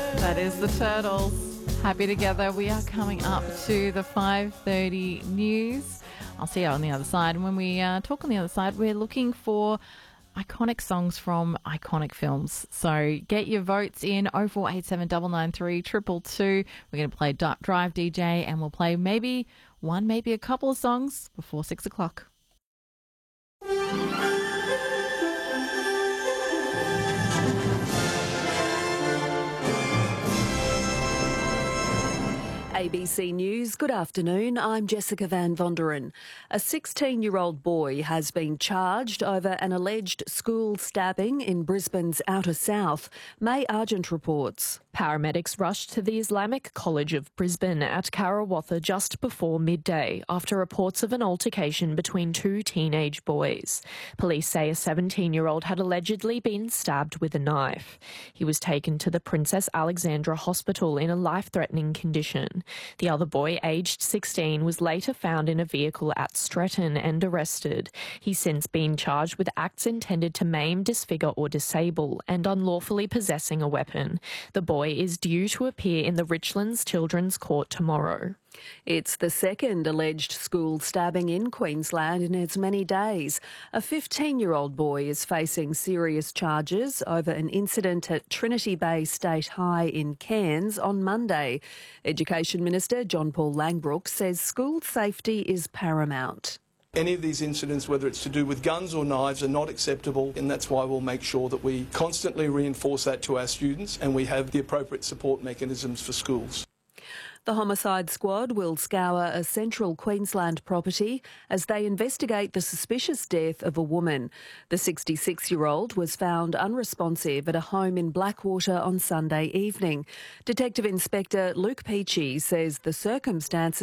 That is the Turtles. Happy together. We are coming up to the 5:30 news. I'll see you on the other side. And when we talk on the other side, we're looking for iconic songs from iconic films. So get your votes in 0487 993 222. We're going to play Drive DJ, and we'll play maybe a couple of songs before 6 o'clock. ABC News, good afternoon. I'm Jessica Van Vonderen. A 16-year-old boy has been charged over an alleged school stabbing in Brisbane's Outer South. May Argent reports. Paramedics rushed to the Islamic College of Brisbane at Karawatha just before midday after reports of an altercation between two teenage boys. Police say a 17-year-old had allegedly been stabbed with a knife. He was taken to the Princess Alexandra Hospital in a life-threatening condition. The other boy, aged 16, was later found in a vehicle at Stretton and arrested. He's since been charged with acts intended to maim, disfigure or disable and unlawfully possessing a weapon. The boy is due to appear in the Richlands Children's Court tomorrow. It's the second alleged school stabbing in Queensland in as many days. A 15-year-old boy is facing serious charges over an incident at Trinity Bay State High in Cairns on Monday. Education Minister John Paul Langbroek says school safety is paramount. Any of these incidents, whether it's to do with guns or knives, are not acceptable, and that's why we'll make sure that we constantly reinforce that to our students and we have the appropriate support mechanisms for schools. The Homicide Squad will scour a central Queensland property as they investigate the suspicious death of a woman. The 66-year-old was found unresponsive at a home in Blackwater on Sunday evening. Detective Inspector Luke Peachy says the circumstances